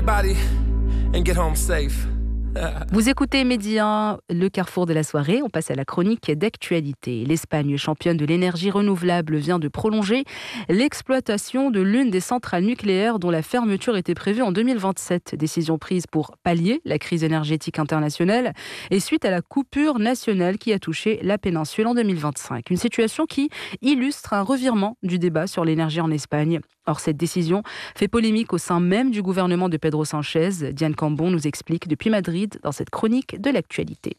everybody and get home safe. Vous écoutez Midi 1, le carrefour de la soirée. On passe à la chronique d'actualité. L'Espagne, championne de l'énergie renouvelable, vient de prolonger l'exploitation de l'une des centrales nucléaires dont la fermeture était prévue en 2027. Décision prise pour pallier la crise énergétique internationale et suite à la coupure nationale qui a touché la péninsule en 2025. Une situation qui illustre un revirement du débat sur l'énergie en Espagne. Or, cette décision fait polémique au sein même du gouvernement de Pedro Sánchez. Diane Cambon nous explique depuis Madrid dans cette chronique de l'actualité.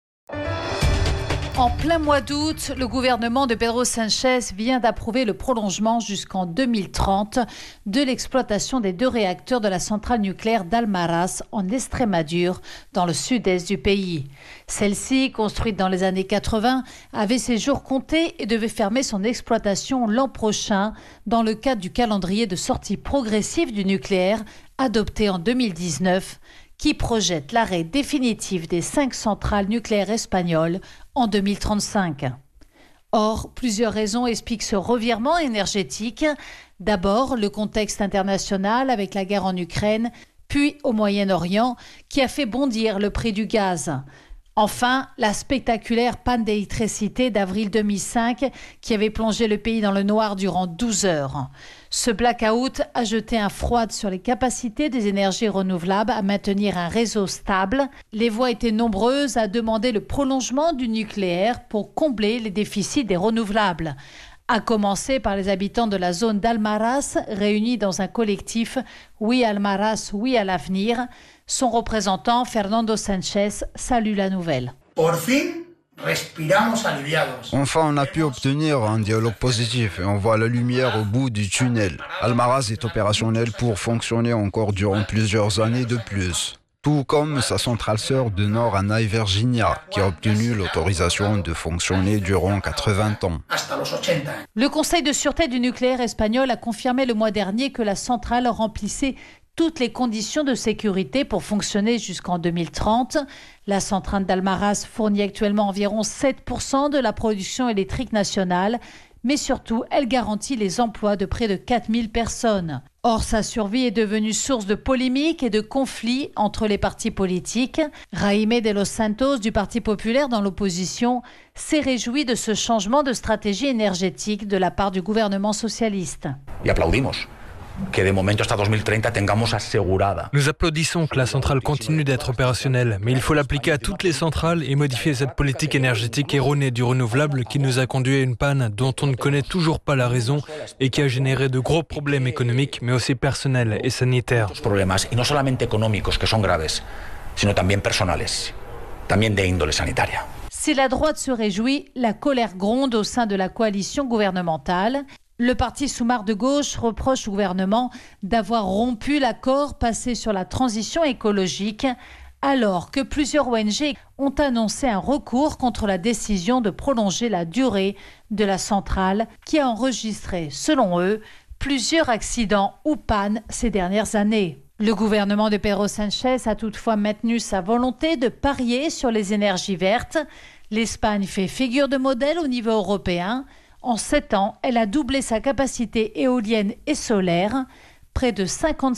En plein mois d'août, le gouvernement de Pedro Sánchez vient d'approuver le prolongement jusqu'en 2030 de l'exploitation des 2 réacteurs de la centrale nucléaire d'Almaraz en Estrémadure, dans le sud-est du pays. Celle-ci, construite dans les années 80, avait ses jours comptés et devait fermer son exploitation l'an prochain dans le cadre du calendrier de sortie progressive du nucléaire adopté en 2019, qui projette l'arrêt définitif des 5 centrales nucléaires espagnoles en 2035. Or, plusieurs raisons expliquent ce revirement énergétique. D'abord, le contexte international avec la guerre en Ukraine, puis au Moyen-Orient, qui a fait bondir le prix du gaz. Enfin, la spectaculaire panne d'électricité d'avril 2005 qui avait plongé le pays dans le noir durant 12 heures. Ce blackout a jeté un froid sur les capacités des énergies renouvelables à maintenir un réseau stable. Les voix étaient nombreuses à demander le prolongement du nucléaire pour combler les déficits des renouvelables. À commencer par les habitants de la zone d'Almaraz, réunis dans un collectif « Oui Almaraz, oui à l'avenir ». Son représentant, Fernando Sánchez, salue la nouvelle. Enfin, on a pu obtenir un dialogue positif et on voit la lumière au bout du tunnel. Almaraz est opérationnel pour fonctionner encore durant plusieurs années de plus. Tout comme sa centrale sœur de Nord-Anna et Virginia, qui a obtenu l'autorisation de fonctionner durant 80 ans. Le Conseil de sûreté du nucléaire espagnol a confirmé le mois dernier que la centrale remplissait toutes les conditions de sécurité pour fonctionner jusqu'en 2030. La centrale d'Almaraz fournit actuellement environ 7% de la production électrique nationale, mais surtout, elle garantit les emplois de près de 4000 personnes. Or, sa survie est devenue source de polémiques et de conflits entre les partis politiques. Jaime de los Santos, du Parti populaire dans l'opposition, s'est réjoui de ce changement de stratégie énergétique de la part du gouvernement socialiste. Y aplaudimos. Que de momento hasta 2030 tengamos asegurada. Nous applaudissons que la centrale continue d'être opérationnelle, mais il faut l'appliquer à toutes les centrales et modifier cette politique énergétique erronée du renouvelable qui nous a conduit à une panne dont on ne connaît toujours pas la raison et qui a généré de gros problèmes économiques, mais aussi personnels et sanitaires. Problemas, y no solamente económicos que son graves, sino también personales, también de índole sanitaria. Si la droite se réjouit, la colère gronde au sein de la coalition gouvernementale. Le parti Sumar de gauche reproche au gouvernement d'avoir rompu l'accord passé sur la transition écologique, alors que plusieurs ONG ont annoncé un recours contre la décision de prolonger la durée de la centrale qui a enregistré, selon eux, plusieurs accidents ou pannes ces dernières années. Le gouvernement de Pedro Sánchez a toutefois maintenu sa volonté de parier sur les énergies vertes. L'Espagne fait figure de modèle au niveau européen. En 7 ans, elle a doublé sa capacité éolienne et solaire. Près de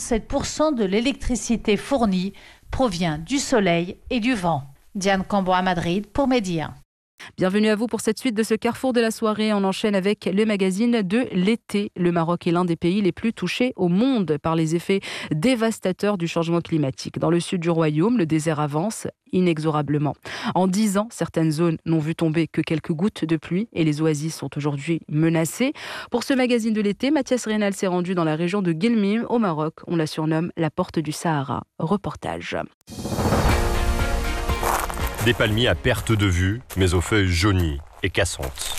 57% de l'électricité fournie provient du soleil et du vent. Diane Cambon à Madrid pour Midi 1. Bienvenue à vous pour cette suite de ce carrefour de la soirée. On enchaîne avec le magazine de l'été. Le Maroc est l'un des pays les plus touchés au monde par les effets dévastateurs du changement climatique. Dans le sud du royaume, le désert avance inexorablement. En 10 ans, certaines zones n'ont vu tomber que quelques gouttes de pluie et les oasis sont aujourd'hui menacées. Pour ce magazine de l'été, Mathias Reynal s'est rendu dans la région de Guelmim, au Maroc. On la surnomme la porte du Sahara. Reportage. Des palmiers à perte de vue, mais aux feuilles jaunies et cassantes.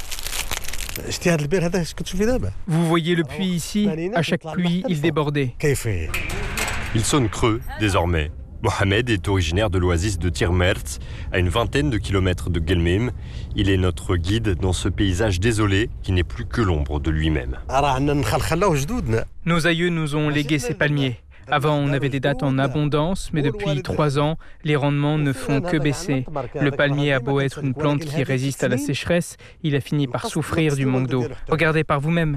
Vous voyez le puits ici, à chaque pluie, il débordait. Il sonne creux, désormais. Mohamed est originaire de l'oasis de Tirmert, à une vingtaine de kilomètres de Guelmim. Il est notre guide dans ce paysage désolé qui n'est plus que l'ombre de lui-même. Nos aïeux nous ont légué ces palmiers. Avant, on avait des dattes en abondance, mais depuis 3 ans, les rendements ne font que baisser. Le palmier a beau être une plante qui résiste à la sécheresse, il a fini par souffrir du manque d'eau. Regardez par vous-même.